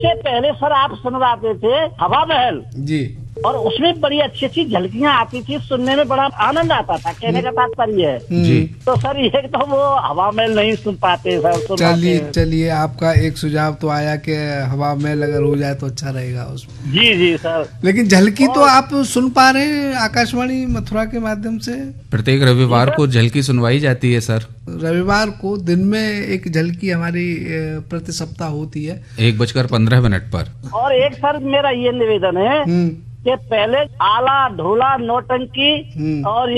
इससे पहले सर आप सुनवाते थे हवा महल जी। और उसमें बड़ी अच्छी अच्छी झलकियां आती थी, सुनने में बड़ा आनंद आता था। कहने का तात्पर्य है जी। तो सर ये तो वो हवा महल नहीं सुन पाते सर, चलिए चलिए, आपका एक सुझाव तो आया कि हवा महल अगर हो जाए तो अच्छा रहेगा उसमें। जी जी सर। लेकिन झलकी तो आप सुन पा रहे हैं आकाशवाणी मथुरा के माध्यम से। प्रत्येक रविवार को झलकी सुनवाई जाती है सर। रविवार को दिन में एक झलकी हमारी प्रति सप्ताह होती है 1:15 पर। और एक सर मेरा ये निवेदन है कि पहले आला ढोला नौटंकी और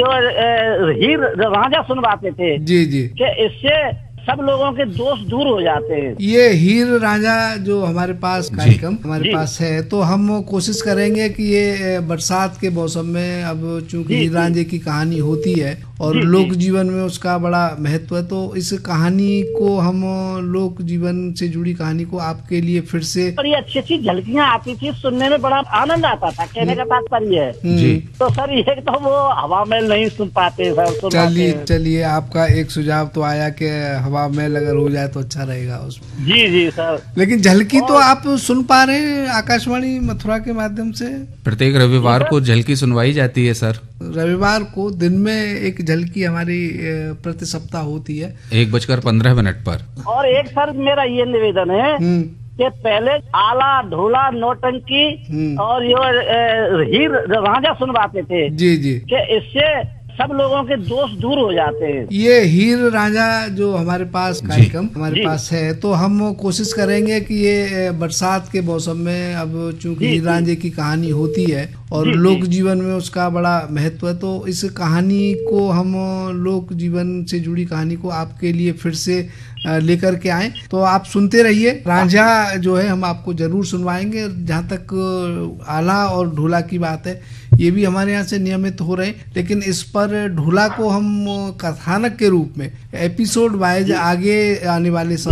ये हीर रांझा सुनवाते थे जी जी, कि इससे सब लोगों के दोष दूर हो जाते हैं। ये हीर रांझा जो हमारे पास कार्यक्रम हमारे पास है, तो हम कोशिश करेंगे कि ये बरसात के मौसम में, अब चूंकि हीर रांझे की कहानी होती है और लोक जीवन में उसका बड़ा महत्व है, तो इस कहानी को हम लोक जीवन से जुड़ी कहानी को आपके लिए फिर से बड़ी अच्छी अच्छी झलकियां आती थी, सुनने में बड़ा आनंद आता था। कहने का तात्पर्य है जी। तो सर ये तो वो हवा महल नहीं सुन पाते सर। चलिए आपका एक सुझाव तो आया कि हवा महल अगर हो जाए तो अच्छा रहेगा उसमें। जी जी सर। लेकिन झलकी तो आप सुन पा रहे हैं आकाशवाणी मथुरा के माध्यम से। प्रत्येक रविवार को झलकी सुनवाई जाती है सर। रविवार को दिन में एक झलकी हमारी प्रति सप्ताह होती है 1:15 पर। और एक सर मेरा ये निवेदन है कि पहले आला ढोला नौटंकी और ये हीर रांझा सुनवाते थे जी जी, कि इससे सब लोगों के दोष दूर हो जाते हैं। ये हीर रांझा जो हमारे पास कार्यक्रम हमारे पास है, तो हम कोशिश करेंगे कि ये बरसात के मौसम में, अब चूंकि हीर रांझे की कहानी होती है और लोक जीवन में उसका बड़ा महत्व है, तो इस कहानी को हम लोक जीवन से जुड़ी कहानी को आपके लिए फिर से लेकर के आए। तो आप सुनते रहिए। रांझा जो है हम आपको जरूर सुनवाएंगे। जहाँ तक आला और ढोला की बात है, ये भी हमारे यहाँ से नियमित हो रहे, लेकिन इस पर ढोला को हम कथानक के रूप में एपिसोड वाइज आगे आने वाले